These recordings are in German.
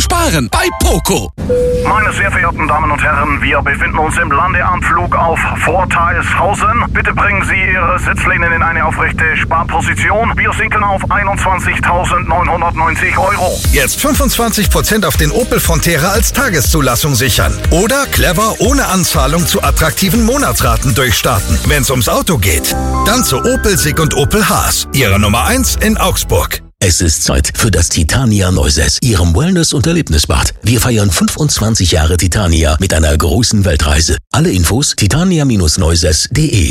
Sparen bei Poco. Meine sehr verehrten Damen und Herren, wir befinden uns im Landeanflug auf Vorteilshausen. Bitte bringen Sie Ihre Sitzlehnen in eine aufrechte Sparposition. Wir sinken auf 21.990 Euro. Jetzt 25% auf den Opel Frontera als Tageszulassung sichern. Oder clever ohne Anzahlung zu attraktiven Monatsraten durchstarten. Wenn's ums Auto geht, dann zu Opel Sig und Opel Haas. Ihre Nummer 1 in Augsburg. Es ist Zeit für das Titania Neuses, Ihrem Wellness- und Erlebnisbad. Wir feiern 25 Jahre Titania mit einer großen Weltreise. Alle Infos titania-neuses.de.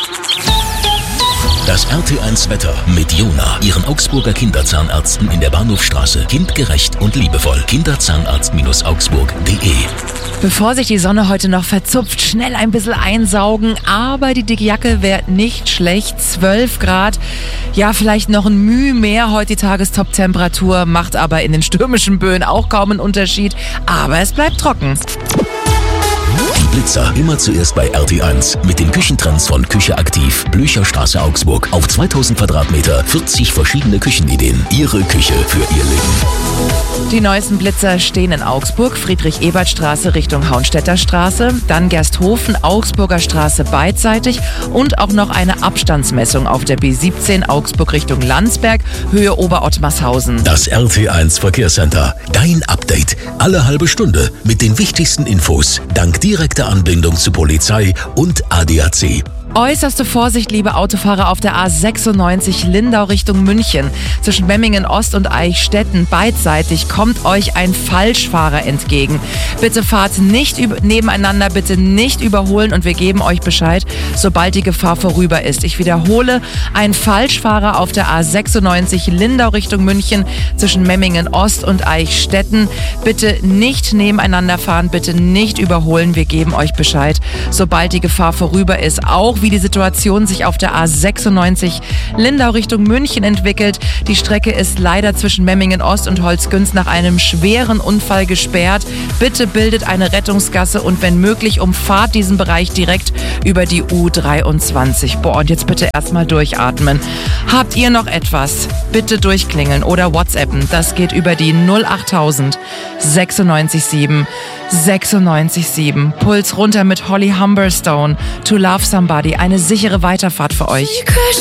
Das RT1 Wetter mit Jona, Ihren Augsburger Kinderzahnärzten in der Bahnhofstraße. Kindgerecht und liebevoll. Kinderzahnarzt-augsburg.de. Bevor sich die Sonne heute noch verzupft, schnell ein bisschen einsaugen, aber die dicke Jacke wäre nicht schlecht. 12 Grad, ja vielleicht noch ein Mühe mehr heute die Tagestop-Temperatur, macht aber in den stürmischen Böen auch kaum einen Unterschied, aber es bleibt trocken. Die Blitzer immer zuerst bei RT1 mit den Küchentrends von Küche Aktiv, Blücherstraße Augsburg. Auf 2000 Quadratmeter, 40 verschiedene Küchenideen. Ihre Küche für Ihr Leben. Die neuesten Blitzer stehen in Augsburg, Friedrich-Ebert-Straße Richtung Hauenstädter Straße, dann Gersthofen, Augsburger Straße beidseitig und auch noch eine Abstandsmessung auf der B17 Augsburg Richtung Landsberg, Höhe Oberottmarshausen. Das RT1 Verkehrscenter. Dein Update. Alle halbe Stunde mit den wichtigsten Infos. Dank direkter Anbindung zu Polizei und ADAC. Äußerste Vorsicht, liebe Autofahrer, auf der A96 Lindau Richtung München. Zwischen Memmingen Ost und Eichstätten beidseitig kommt euch ein Falschfahrer entgegen. Bitte fahrt nicht nebeneinander, bitte nicht überholen und wir geben euch Bescheid, sobald die Gefahr vorüber ist. Ich wiederhole, ein Falschfahrer auf der A96 Lindau Richtung München zwischen Memmingen Ost und Eichstätten. Bitte nicht nebeneinander fahren, bitte nicht überholen, wir geben euch Bescheid, sobald die Gefahr vorüber ist. Auch wie die Situation sich auf der A96 Lindau Richtung München entwickelt. Die Strecke ist leider zwischen Memmingen Ost und Holzgünz nach einem schweren Unfall gesperrt. Bitte bildet eine Rettungsgasse und wenn möglich umfahrt diesen Bereich direkt über die U23. Boah, und jetzt bitte erstmal durchatmen. Habt ihr noch etwas? Bitte durchklingeln oder WhatsAppen. Das geht über die 08000 967 967. Puls runter mit Holly Humberstone. To Love Somebody. Eine sichere Weiterfahrt für euch.